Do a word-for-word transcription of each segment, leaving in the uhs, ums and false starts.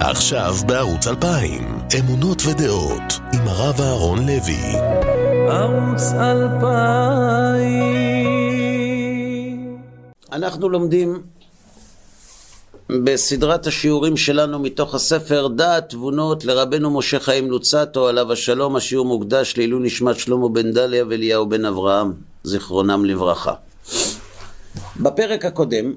עכשיו בערוץ אלפיים, אמונות ודעות, עם הרב אהרון לוי. ערוץ אלפיים. אנחנו לומדים בסדרת השיעורים שלנו מתוך הספר דעת תבונות לרבנו משה חיים לוצאטו עליו השלום. השיעור מוקדש לעילוי נשמת שלמה בן דליה ואליהו בן אברהם זיכרונם לברכה. בפרק הקודם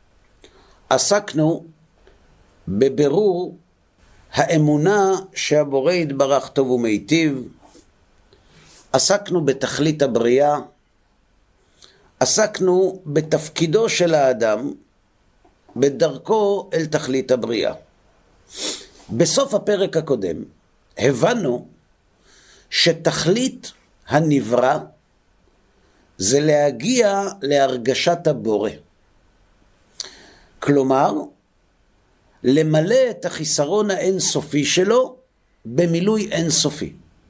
עסקנו בבירור האמונה שהבורא יתברך טוב ומיטיב, עסקנו בתכלית הבריאה, עסקנו בתפקידו של האדם בדרכו אל תכלית הבריאה. בסוף הפרק הקודם הבנו שתכלית הנברא זה להגיע להרגשת הבורא, כלומר למלא את החיסרון האינסופי שלו במילוי אינסופי,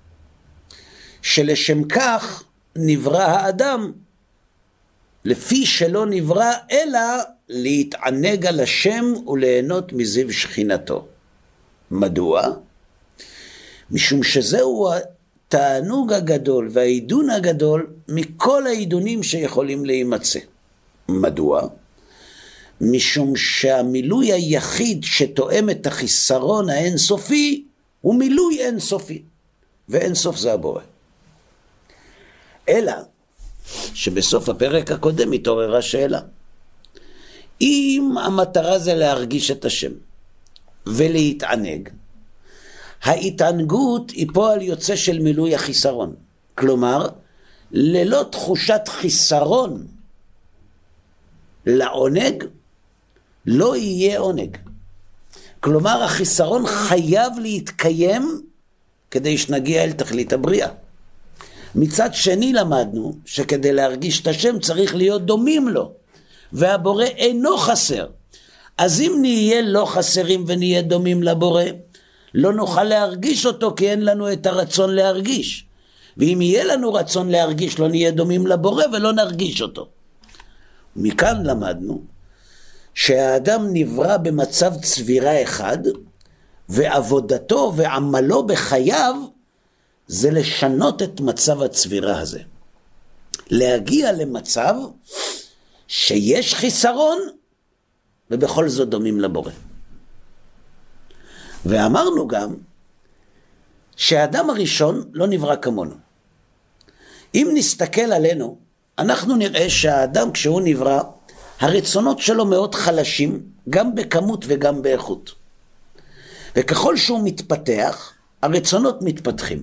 שלשם כך נברא האדם, לפי שלא נברא אלא להתענג על השם וליהנות מזיו שכינתו. מדוע? משום שזהו התענוג הגדול והעידון הגדול מכל העידונים שיכולים להימצא. מדוע? משום שהמילוי היחיד שתואם את החיסרון האינסופי הוא מילוי אינסופי, ואינסוף זה הבורא. אלא שבסוף הפרק הקודם התעוררה שאלה, אם המטרה זה להרגיש את השם ולהתענג, ההתענגות היא פועל יוצא של מילוי החיסרון, כלומר ללא תחושת חיסרון לעונג לא יהיה עונג. כלומר החיסרון חייב להתקיים כדי שנגיע אל תכלית הבריאה. מצד שני למדנו שכדי להרגיש את השם צריך להיות דומים לו, והבורא אינו חסר. אז אם נהיה לא חסרים ונהיה דומים לבורא, לא נוכל להרגיש אותו, כי אין לנו את הרצון להרגיש. ואם יהיה לנו רצון להרגיש, לא נהיה דומים לבורא ולא נרגיש אותו. מכאן למדנו שהאדם נברא במצב צבירה אחד, ועבודתו ועמלו בחייו זה לשנות את מצב הצבירה הזה, להגיע למצב שיש חיסרון ובכל זאת דומים לבורא. ואמרנו גם שהאדם הראשון לא נברא כמונו. אם נסתכל עלינו, אנחנו נראה שהאדם כשהוא נברא, הרצונות שלו מאוד חלשים, גם בכמות וגם באיכות. וככל שהוא מתפתח, הרצונות מתפתחים.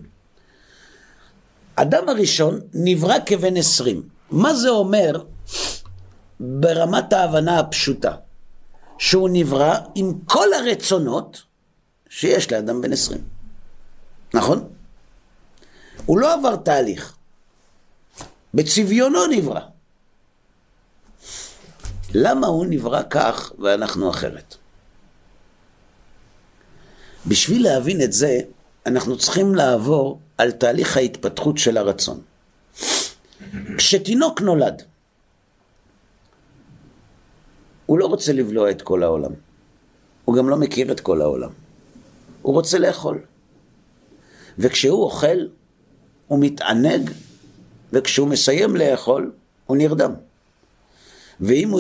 אדם הראשון נברא כבן עשרים. מה זה אומר ברמת ההבנה הפשוטה? שהוא נברא עם כל הרצונות שיש לאדם בן עשרים. נכון? הוא לא עבר תהליך. בצביונו נברא. למה הוא נברא כך ואנחנו אחרת? בשביל להבין את זה, אנחנו צריכים לעבור על תהליך ההתפתחות של הרצון. כשתינוק נולד, הוא לא רוצה לבלוע את כל העולם. הוא גם לא מכיר את כל העולם. הוא רוצה לאכול. וכשהוא אוכל, הוא מתענג, וכשהוא מסיים לאכול, הוא נרדם. ואם הוא